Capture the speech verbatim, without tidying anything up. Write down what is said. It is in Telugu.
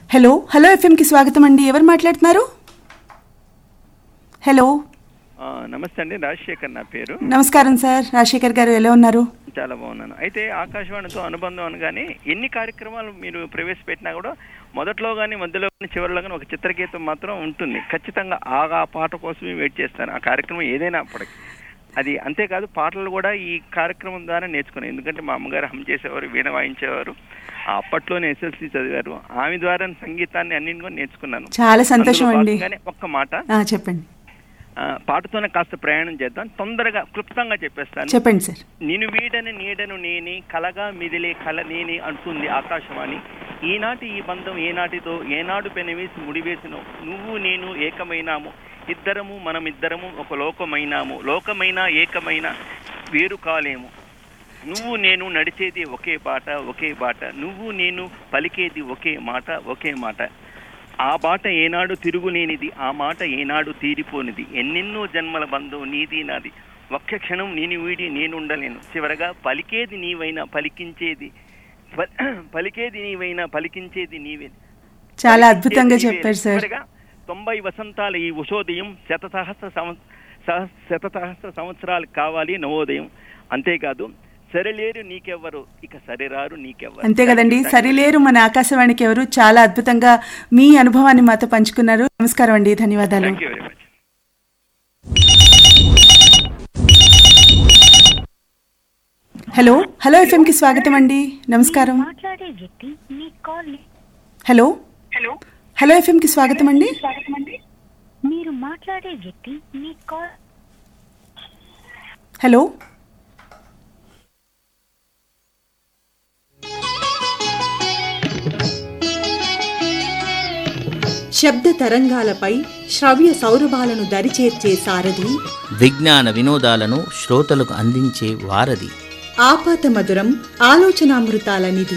హలో హలో ఎఫ్ఎంకి స్వాగతం అండి. ఎవరు మాట్లాడుతున్నారు? హలో నమస్తే అండి, రాజశేఖర్ నా పేరు. నమస్కారం సార్, రాజశేఖర్ గారు ఎలా ఉన్నారు? చాలా బాగున్నాను. అయితే ఆకాశవాణితో అనుబంధం అనగానే ఎన్ని కార్యక్రమాలు మీరు ప్రవేశపెట్టినా కూడా మొదట్లో కానీ మధ్యలో కానీ చివరిలో కానీ ఒక చిత్రగీతం మాత్రం ఉంటుంది. ఖచ్చితంగా ఆ ఆ పాట కోసమే వెయిట్ చేస్తాను, ఆ కార్యక్రమం ఏదైనా అప్పటికి. అది అంతేకాదు, పాటలు కూడా ఈ కార్యక్రమం ద్వారా నేర్చుకున్నాను. ఎందుకంటే మా అమ్మగారు హమ్ చేసేవారు, వీణ వాయించేవారు. అప్పట్లోనే ఎస్ఎల్సి చదివారు. ఆమె ద్వారా సంగీతాన్ని అన్నింటి కూడా నేర్చుకున్నాను. చాలా సంతోషం అండి. ఒక్క మాట చెప్పండి. పాటతోనే కాస్త ప్రయాణం చేద్దాం, తొందరగా క్లుప్తంగా చెప్పేస్తాను. చెప్పండి సార్. నేను వీడని నీడను నేని కలగా మిదిలే కల నేని అంటుంది ఆకాశవాణి. ఈనాటి ఈ బంధం ఏనాటితో ఏనాడు పెనవేసి ముడివేసినో, నువ్వు నేను ఏకమైనాము, ఇద్దరము మనమిద్దరము ఒక లోకమైనాము, లోకమైన ఏకమైన వేరు కాలేము, నువ్వు నేను నడిచేది ఒకే బాట ఒకే బాట, నువ్వు నేను పలికేది ఒకే మాట ఒకే మాట, ఆ బాట ఏనాడు తిరుగులేనిది, ఆ మాట ఏనాడు తీరిపోనిది, ఎన్నెన్నో జన్మల బంధం నీది నాది, ఒక్క క్షణం నేను వీడి నేనుండలేను, చివరగా పలికేది నీవైనా పలికించేది పలికేది నీవైనా పలికించేది నీవే. చాలా అద్భుతంగా చెప్పారు సార్. చివరగా తొంభై వసంతాల ఈ ఉషోదయం శత సహస్ర శత సహస్ర సంవత్సరాలు కావాలి నవోదయం. అంతేకాదు, సరిలేరు నీకెవ్వరు ఇక సరిరారు నీకెవ్వరు. అంతే కదండి, సరిలేరు మన ఆకాశవాణికి ఎవరు. చాలా అద్భుతంగా మీ అనుభవాన్ని మాతో పంచుకున్నారు. నమస్కారం అండి, ధన్యవాదాలు. హలో హలో ఎఫ్ఎంకి స్వాగతం అండి. నమస్కారం. హలో హలో హలో ఎఫ్ఎంకి స్వాగతం అండి. మీరు మాట్లాడే వ్యక్తి మీ కాల్. హలో శబ్ద తరంగాలపై శ్రవ్య సౌరభాలను దరిచేర్చే సారథి, విజ్ఞాన వినోదాలను శ్రోతలకు అందించే వారధి, ఆపాత మధురం ఆలోచనామృతాల నిధి.